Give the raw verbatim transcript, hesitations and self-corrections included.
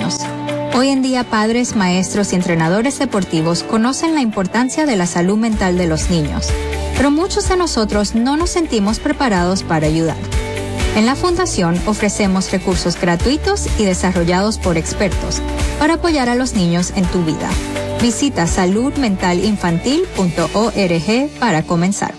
niños. Hoy en día, padres, maestros y entrenadores deportivos conocen la importancia de la salud mental de los niños, pero muchos de nosotros no nos sentimos preparados para ayudar. En la Fundación ofrecemos recursos gratuitos y desarrollados por expertos para apoyar a los niños en tu vida. Visita salud mental infantil punto org para comenzar.